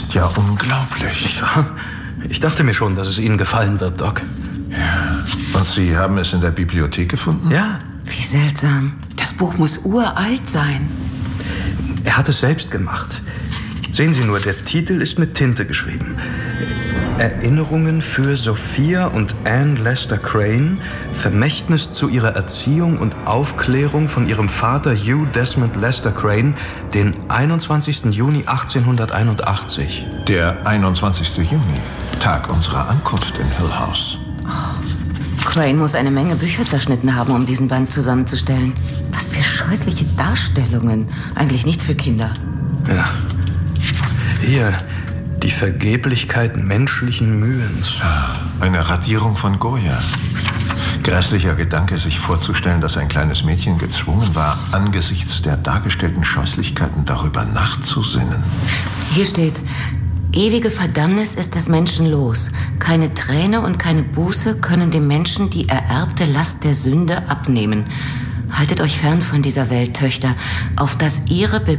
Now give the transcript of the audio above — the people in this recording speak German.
ist ja unglaublich. Nicht wahr? Ich dachte mir schon, dass es Ihnen gefallen wird, Doc. Ja. Und Sie haben es in der Bibliothek gefunden? Ja. Wie seltsam. Das Buch muss uralt sein. Er hat es selbst gemacht. Sehen Sie nur, der Titel ist mit Tinte geschrieben. Erinnerungen für Sophia und Anne Lester Crane, Vermächtnis zu ihrer Erziehung und Aufklärung von ihrem Vater Hugh Desmond Lester Crane, den 21. Juni 1881. Der 21. Juni, Tag unserer Ankunft in Hill House. Crane muss eine Menge Bücher zerschnitten haben, um diesen Band zusammenzustellen. Was für scheußliche Darstellungen. Eigentlich nichts für Kinder. Ja. Hier, die Vergeblichkeit menschlichen Mühens. Eine Radierung von Goya. Grässlicher Gedanke, sich vorzustellen, dass ein kleines Mädchen gezwungen war, angesichts der dargestellten Scheußlichkeiten darüber nachzusinnen. Hier steht: Ewige Verdammnis ist des Menschen los. Keine Träne und keine Buße können dem Menschen die ererbte Last der Sünde abnehmen. Haltet euch fern von dieser Welt, Töchter, auf dass ihre